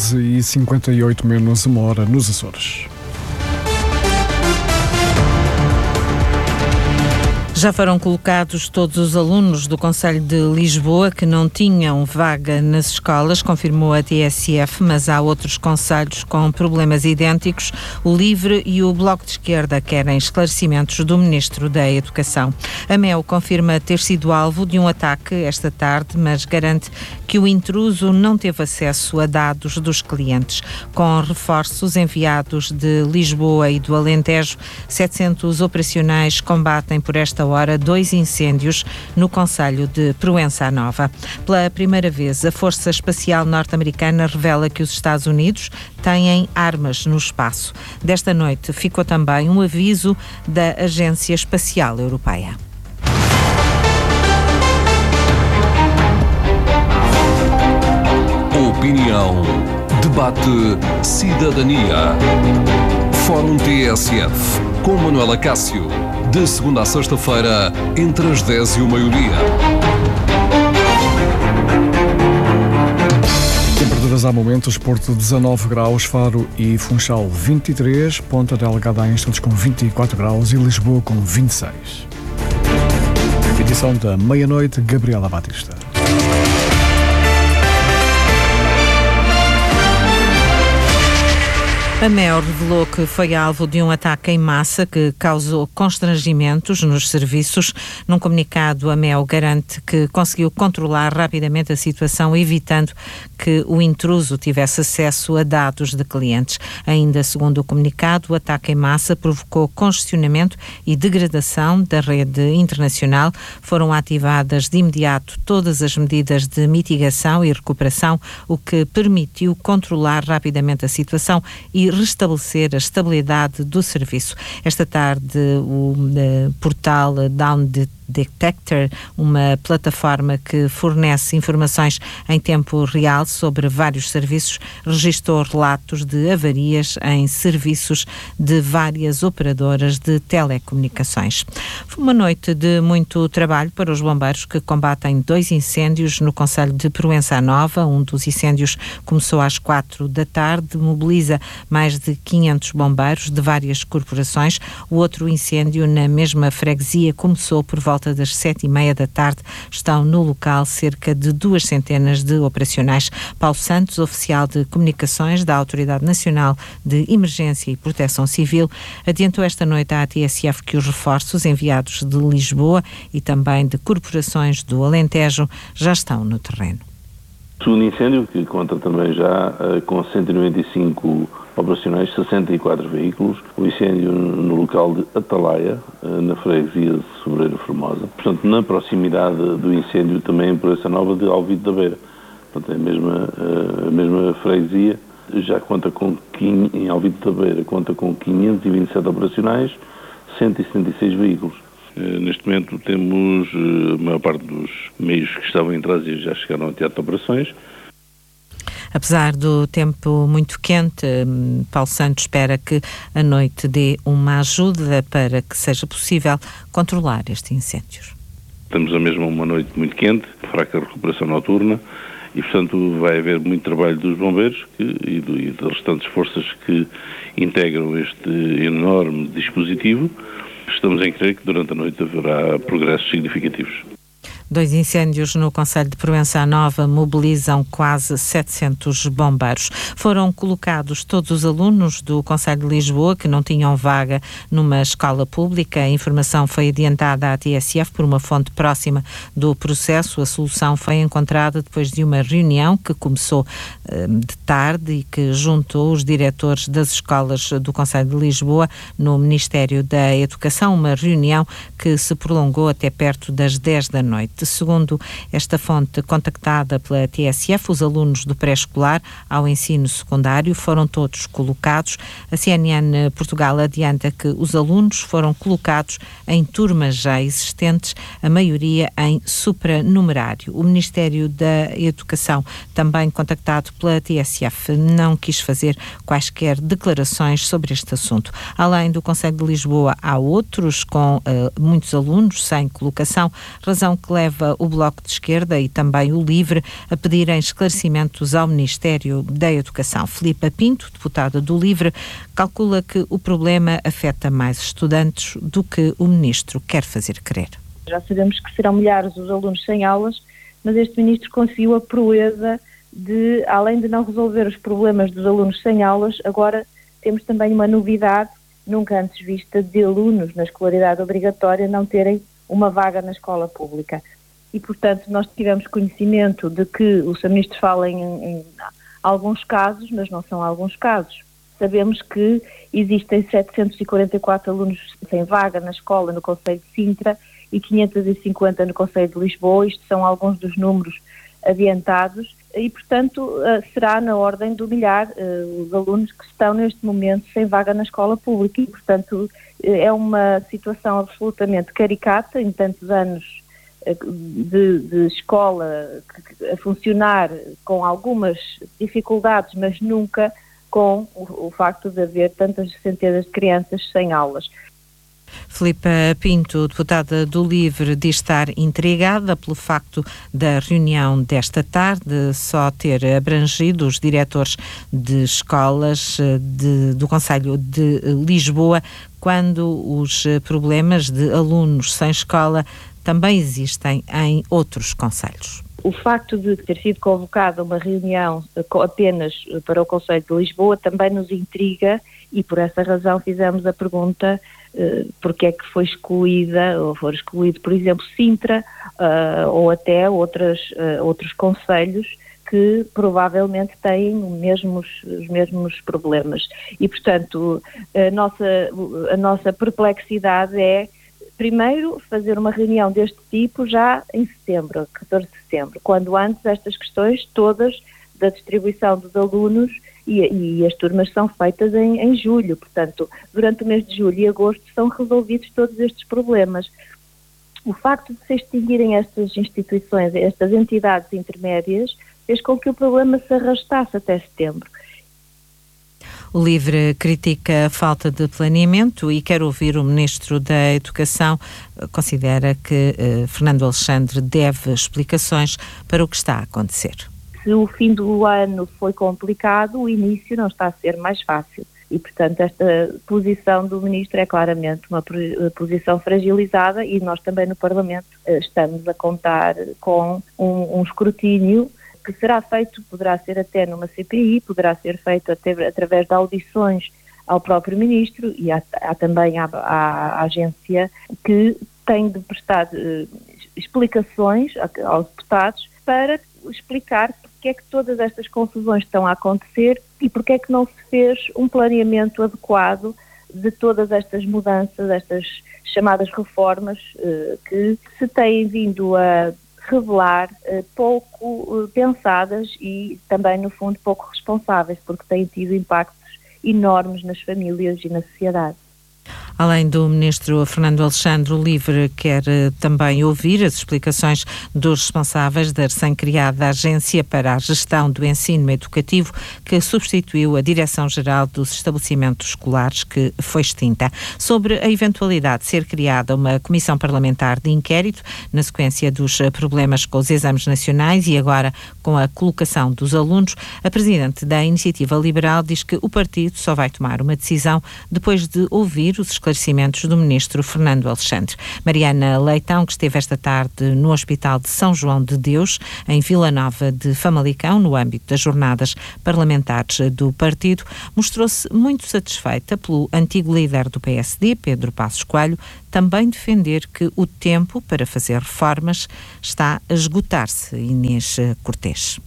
11h58, menos uma hora nos Açores. Já foram colocados todos os alunos do Concelho de Lisboa que não tinham vaga nas escolas, confirmou a TSF, mas há outros concelhos com problemas idênticos. O LIVRE e o Bloco de Esquerda querem esclarecimentos do Ministro da Educação. A MEO confirma ter sido alvo de um ataque esta tarde, mas garante que o intruso não teve acesso a dados dos clientes. Com reforços enviados de Lisboa e do Alentejo, 700 operacionais combatem por esta hora 2 incêndios no concelho de Proença Nova. Pela primeira vez, a Força Espacial Norte-Americana revela que os Estados Unidos têm armas no espaço. Desta noite ficou também um aviso da Agência Espacial Europeia. Opinião, debate, cidadania. Fórum TSF, com Manuela Cássio. De segunda a sexta-feira, entre as 10 e o meio-dia. Temperaturas há momentos: Porto 19 graus, Faro e Funchal 23, Ponta Delgada há instantes com 24 graus e Lisboa com 26. Edição da meia-noite, Gabriela Batista. A MEO revelou que foi alvo de um ataque em massa que causou constrangimentos nos serviços. Num comunicado, a MEO garante que conseguiu controlar rapidamente a situação, evitando que o intruso tivesse acesso a dados de clientes. Ainda segundo o comunicado, o ataque em massa provocou congestionamento e degradação da rede internacional. Foram ativadas de imediato todas as medidas de mitigação e recuperação, o que permitiu controlar rapidamente a situação e restabelecer a estabilidade do serviço. Esta tarde, o portal Down Detector, uma plataforma que fornece informações em tempo real sobre vários serviços, registou relatos de avarias em serviços de várias operadoras de telecomunicações. Foi uma noite de muito trabalho para os bombeiros que combatem 2 incêndios no concelho de Proença Nova. Um dos incêndios começou às 4 da tarde, mobiliza mais de 500 bombeiros de várias corporações. O outro incêndio na mesma freguesia começou por volta das 7h30 da tarde. Estão no local cerca de 200 de operacionais. Paulo Santos, oficial de comunicações da Autoridade Nacional de Emergência e Proteção Civil, adiantou esta noite à TSF que os reforços enviados de Lisboa e também de corporações do Alentejo já estão no terreno. Segundo incêndio, que conta também já com 195 operacionais, 64 veículos. O incêndio no local de Atalaia, na freguesia de Sobreiro Formosa. Portanto, na proximidade do incêndio também em Proença Nova de Alvide da Beira. Portanto, é a mesma freguesia. Já conta com, em Alvide da Beira, conta com 527 operacionais, 176 veículos. Neste momento temos a maior parte dos meios que estavam em trânsito já chegaram ao teatro de operações. Apesar do tempo muito quente, Paulo Santos espera que a noite dê uma ajuda para que seja possível controlar estes incêndios. Temos a mesma uma noite muito quente, fraca recuperação noturna e, portanto, vai haver muito trabalho dos bombeiros e das restantes forças que integram este enorme dispositivo. Estamos em crer que durante a noite haverá progressos significativos. 2 incêndios no concelho de Proença Nova mobilizam quase 700 bombeiros. Foram colocados todos os alunos do concelho de Lisboa que não tinham vaga numa escola pública. A informação foi adiantada à TSF por uma fonte próxima do processo. A solução foi encontrada depois de uma reunião que começou de tarde e que juntou os diretores das escolas do concelho de Lisboa no Ministério da Educação, uma reunião que se prolongou até perto das 10 da noite. Segundo esta fonte contactada pela TSF, os alunos do pré-escolar ao ensino secundário foram todos colocados. A CNN Portugal adianta que os alunos foram colocados em turmas já existentes, a maioria em supranumerário. O Ministério da Educação, também contactado pela TSF, não quis fazer quaisquer declarações sobre este assunto. Além do Concelho de Lisboa, há outros com muitos alunos sem colocação, razão que leva leva o Bloco de Esquerda e também o LIVRE a pedirem esclarecimentos ao Ministério da Educação. Filipa Pinto, deputada do LIVRE, calcula que o problema afeta mais estudantes do que o Ministro quer fazer crer. Já sabemos que serão milhares os alunos sem aulas, mas este Ministro conseguiu a proeza de, além de não resolver os problemas dos alunos sem aulas, agora temos também uma novidade nunca antes vista de alunos na escolaridade obrigatória não terem uma vaga na escola pública. E, portanto, nós tivemos conhecimento de que o Sr. Ministro fala em alguns casos, mas não são alguns casos. Sabemos que existem 744 alunos sem vaga na escola no concelho de Sintra e 550 no concelho de Lisboa. Isto são alguns dos números adiantados e, portanto, será na ordem do milhar os alunos que estão neste momento sem vaga na escola pública e, portanto, é uma situação absolutamente caricata em tantos anos de escola a funcionar com algumas dificuldades, mas nunca com o facto de haver tantas centenas de crianças sem aulas. Filipa Pinto, deputada do LIVRE, diz estar intrigada pelo facto da reunião desta tarde só ter abrangido os diretores de escolas do concelho de Lisboa, quando os problemas de alunos sem escola também existem em outros concelhos. O facto de ter sido convocada uma reunião apenas para o concelho de Lisboa também nos intriga e por essa razão fizemos a pergunta porque é que foi excluída, ou foi excluído, por exemplo, Sintra ou até outros concelhos que provavelmente têm os mesmos problemas. E, portanto, a nossa perplexidade é, primeiro, fazer uma reunião deste tipo já em setembro, 14 de setembro, quando antes estas questões todas da distribuição dos alunos e as turmas são feitas em julho. Portanto, durante o mês de julho e agosto são resolvidos todos estes problemas. O facto de se extinguirem estas instituições, estas entidades intermédias, fez com que o problema se arrastasse até setembro. O LIVRE critica a falta de planeamento e quer ouvir o Ministro da Educação. Considera que Fernando Alexandre deve explicações para o que está a acontecer. Se o fim do ano foi complicado, o início não está a ser mais fácil. E, portanto, esta posição do Ministro é claramente uma posição fragilizada e nós também no Parlamento estamos a contar com um escrutínio que será feito, poderá ser até numa CPI, poderá ser feito até através de audições ao próprio Ministro e há também à agência que tem de prestar explicações aos deputados para explicar porque é que todas estas confusões estão a acontecer e porque é que não se fez um planeamento adequado de todas estas mudanças, estas chamadas reformas que se têm vindo a revelar pouco pensadas e também, no fundo, pouco responsáveis, porque têm tido impactos enormes nas famílias e na sociedade. Além do Ministro Fernando Alexandre, o LIVRE quer também ouvir as explicações dos responsáveis da recém-criada Agência para a Gestão do Ensino Educativo, que substituiu a Direção-Geral dos Estabelecimentos Escolares, que foi extinta. Sobre a eventualidade de ser criada uma comissão parlamentar de inquérito, na sequência dos problemas com os exames nacionais e agora com a colocação dos alunos, a Presidente da Iniciativa Liberal diz que o partido só vai tomar uma decisão depois de ouvir os esclarecimentos do Ministro Fernando Alexandre. Mariana Leitão, que esteve esta tarde no Hospital de São João de Deus, em Vila Nova de Famalicão, no âmbito das jornadas parlamentares do partido, mostrou-se muito satisfeita pelo antigo líder do PSD, Pedro Passos Coelho, também defender que o tempo para fazer reformas está a esgotar-se. Inês Cortês.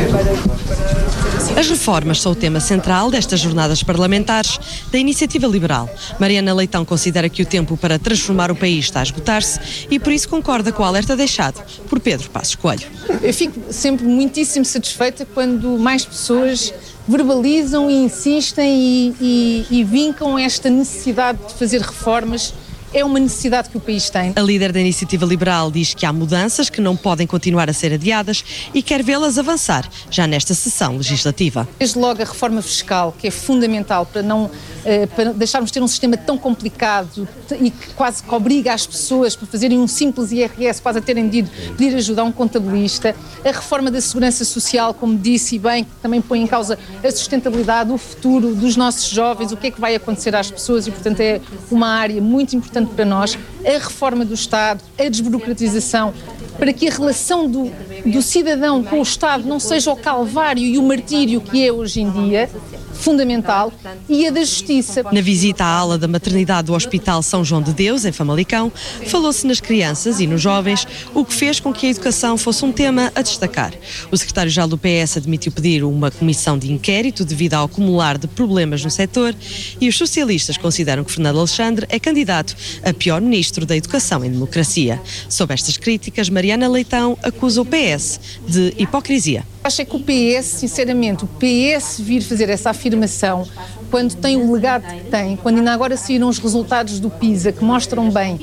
As reformas são o tema central destas jornadas parlamentares da Iniciativa Liberal. Mariana Leitão considera que o tempo para transformar o país está a esgotar-se e por isso concorda com o alerta deixado por Pedro Passos Coelho. Eu fico sempre muitíssimo satisfeita quando mais pessoas verbalizam e insistem e vincam esta necessidade de fazer reformas é uma necessidade que o país tem. A líder da Iniciativa Liberal diz que há mudanças que não podem continuar a ser adiadas e quer vê-las avançar já nesta sessão legislativa. Desde logo a reforma fiscal, que é fundamental para deixarmos de ter um sistema tão complicado e que quase que obriga as pessoas para fazerem um simples IRS, quase a terem de pedir ajuda a um contabilista. A reforma da segurança social, como disse e bem, que também põe em causa a sustentabilidade, o futuro dos nossos jovens, o que é que vai acontecer às pessoas e, portanto, é uma área muito importante para nós. A reforma do Estado, a desburocratização, para que a relação do cidadão com o Estado não seja o calvário e o martírio que é hoje em dia, fundamental, e a da justiça. Na visita à ala da maternidade do Hospital São João de Deus, em Famalicão, falou-se nas crianças e nos jovens, o que fez com que a educação fosse um tema a destacar. O secretário-geral do PS admitiu pedir uma comissão de inquérito devido ao acumular de problemas no setor e os socialistas consideram que Fernando Alexandre é candidato a pior ministro da Educação em democracia. Sob estas críticas, Mariana Leitão acusa o PS de hipocrisia. Acho que o PS, sinceramente, o PS vir fazer essa afirmação quando tem o legado que tem, quando ainda agora saíram os resultados do PISA que mostram bem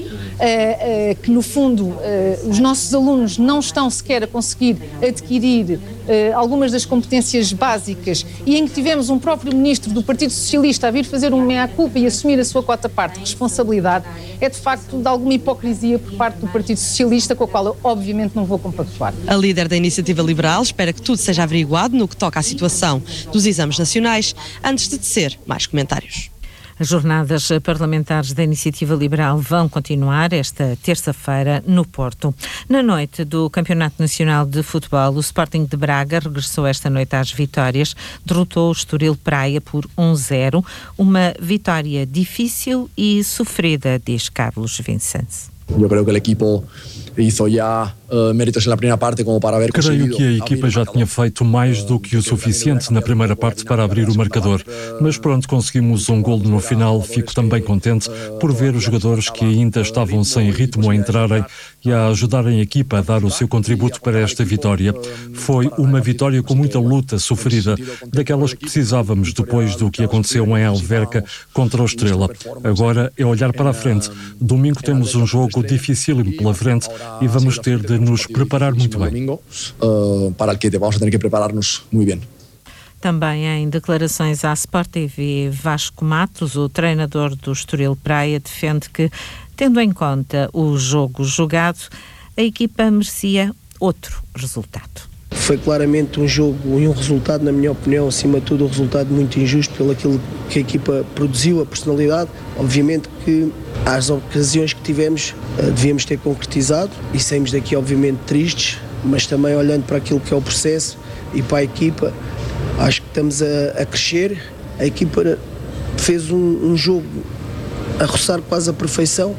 que no fundo os nossos alunos não estão sequer a conseguir adquirir algumas das competências básicas e em que tivemos um próprio ministro do Partido Socialista a vir fazer um meia-culpa e assumir a sua cota-parte de responsabilidade, é de facto de alguma hipocrisia por parte do Partido Socialista, com a qual eu obviamente não vou compactuar. A líder da Iniciativa Liberal espera que tudo seja averiguado no que toca à situação dos exames nacionais antes de tecer mais comentários. As jornadas parlamentares da Iniciativa Liberal vão continuar esta terça-feira no Porto. Na noite do Campeonato Nacional de Futebol, o Sporting de Braga regressou esta noite às vitórias, derrotou o Estoril Praia por 1-0, uma vitória difícil e sofrida, diz Carlos Vicente. Eu creio que o equipo hizo ya méritos na primeira parte como para haver conseguido. Creio que a equipa já tinha feito mais do que o suficiente na primeira parte para abrir o marcador, mas pronto, conseguimos um golo no final. Fico também contente por ver os jogadores que ainda estavam sem ritmo a entrarem e a ajudarem a equipa a dar o seu contributo para esta vitória. Foi uma vitória com muita luta sofrida, daquelas que precisávamos depois do que aconteceu em Alverca contra o Estrela. Agora é olhar para a frente. Domingo temos um jogo dificílimo pela frente e vamos ter de nos preparar muito bem. Para o que vamos ter que preparar-nos muito bem. Também em declarações à Sport TV, Vasco Matos, o treinador do Estoril Praia, defende que, tendo em conta o jogo jogado, a equipa merecia outro resultado. Foi claramente um jogo e um resultado, na minha opinião, acima de tudo, um resultado muito injusto pelo aquilo que a equipa produziu, a personalidade. Obviamente que às ocasiões que tivemos devíamos ter concretizado e saímos daqui obviamente tristes, mas também olhando para aquilo que é o processo e para a equipa, acho que estamos a crescer. A equipa fez um jogo a roçar quase a perfeição.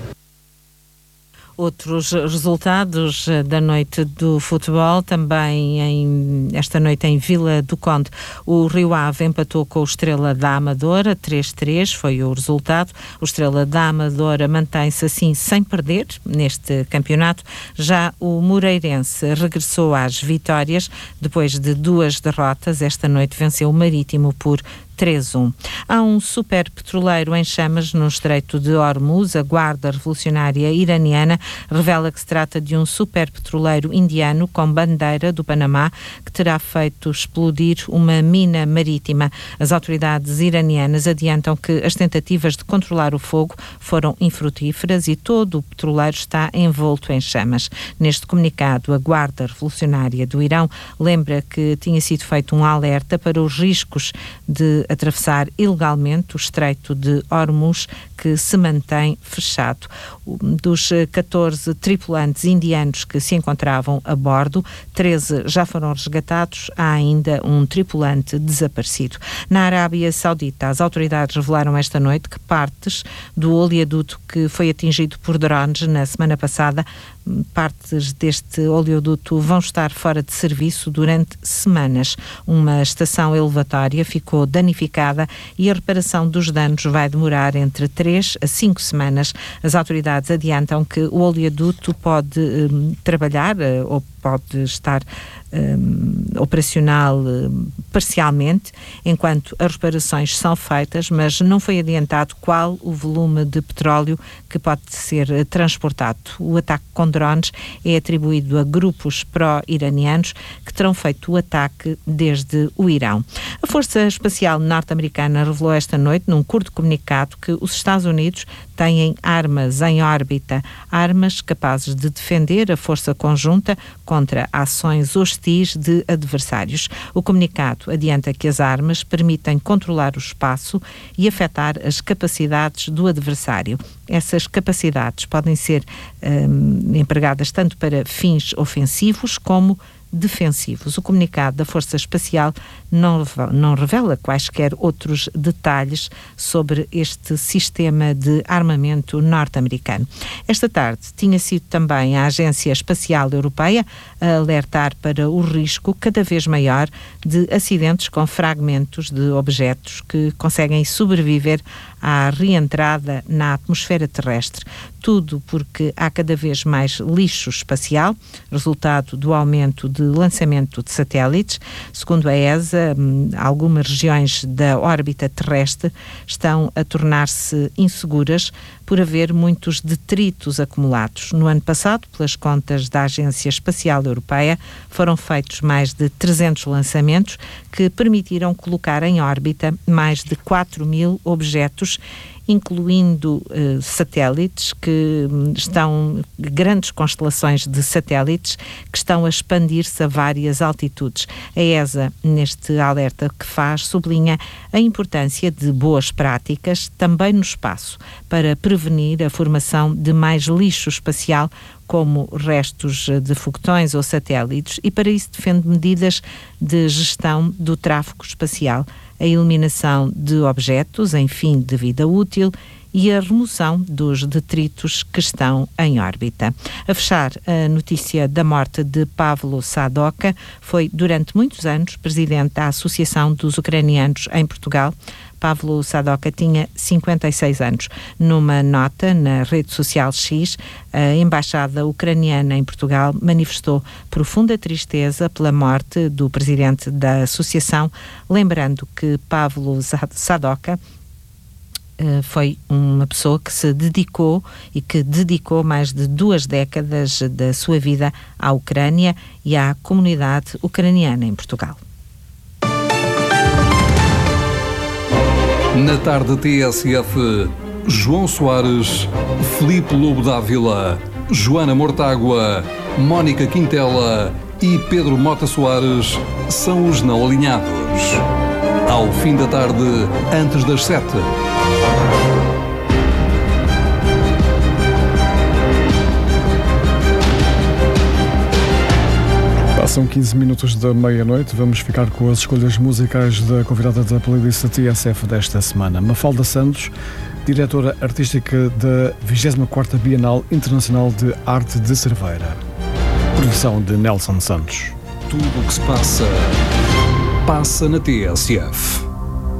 Outros resultados da noite do futebol, também esta noite em Vila do Conde. O Rio Ave empatou com o Estrela da Amadora, 3-3 foi o resultado. O Estrela da Amadora mantém-se assim sem perder neste campeonato. Já o Moreirense regressou às vitórias depois de 2 derrotas. Esta noite venceu o Marítimo por 3-1. Há um super petroleiro em chamas no Estreito de Hormuz. A Guarda Revolucionária Iraniana revela que se trata de um super petroleiro indiano com bandeira do Panamá que terá feito explodir uma mina marítima. As autoridades iranianas adiantam que as tentativas de controlar o fogo foram infrutíferas e todo o petroleiro está envolto em chamas. Neste comunicado, a Guarda Revolucionária do Irão lembra que tinha sido feito um alerta para os riscos de atravessar ilegalmente o Estreito de Hormuz, que se mantém fechado. Dos 14 tripulantes indianos que se encontravam a bordo, 13 já foram resgatados, há ainda um tripulante desaparecido. Na Arábia Saudita, as autoridades revelaram esta noite que partes do oleoduto que foi atingido por drones na semana passada, partes deste oleoduto vão estar fora de serviço durante semanas. Uma estação elevatória ficou danificada e a reparação dos danos vai demorar entre 3 a 5 semanas. As autoridades adiantam que o oleoduto pode trabalhar ou pode estar operacional parcialmente, enquanto as reparações são feitas, mas não foi adiantado qual o volume de petróleo que pode ser transportado. O ataque com drones é atribuído a grupos pró-iranianos que terão feito o ataque desde o Irão. A Força Espacial Norte-Americana revelou esta noite, num curto comunicado, que os Estados Unidos têm armas em órbita, armas capazes de defender a força conjunta contra ações hostis de adversários. O comunicado adianta que as armas permitem controlar o espaço e afetar as capacidades do adversário. Essas capacidades podem ser empregadas tanto para fins ofensivos como defensivos. O comunicado da Força Espacial não revela quaisquer outros detalhes sobre este sistema de armamento norte-americano. Esta tarde tinha sido também a Agência Espacial Europeia a alertar para o risco cada vez maior de acidentes com fragmentos de objetos que conseguem sobreviver à reentrada na atmosfera terrestre. Tudo porque há cada vez mais lixo espacial, resultado do aumento de lançamento de satélites. Segundo a ESA, algumas regiões da órbita terrestre estão a tornar-se inseguras por haver muitos detritos acumulados. No ano passado, pelas contas da Agência Espacial Europeia, foram feitos mais de 300 lançamentos que permitiram colocar em órbita mais de 4.000 objetos, incluindo satélites grandes constelações de satélites que estão a expandir-se a várias altitudes. A ESA, neste alerta que faz, sublinha a importância de boas práticas também no espaço para prevenir a formação de mais lixo espacial, como restos de foguetões ou satélites, e para isso defende medidas de gestão do tráfego espacial, a eliminação de objetos em fim de vida útil e a remoção dos detritos que estão em órbita. A fechar, a notícia da morte de Pavlo Sadoka. Foi durante muitos anos presidente da Associação dos Ucranianos em Portugal. Pavlo Sadoka tinha 56 anos. Numa nota na rede social X, a Embaixada Ucraniana em Portugal manifestou profunda tristeza pela morte do presidente da associação, lembrando que Pavlo Sadoka foi uma pessoa que se dedicou e que dedicou mais de 2 décadas da sua vida à Ucrânia e à comunidade ucraniana em Portugal. Na tarde TSF, João Soares, Filipe Lobo Dávila, Joana Mortágua, Mónica Quintela e Pedro Mota Soares são os não alinhados. Ao fim da tarde, antes das 7. Passam 15 minutos da meia-noite. Vamos ficar com as escolhas musicais da convidada da playlist TSF desta semana. Mafalda Santos, diretora artística da 24ª Bienal Internacional de Arte de Cerveira. Produção de Nelson Santos. Tudo o que se passa, passa na TSF.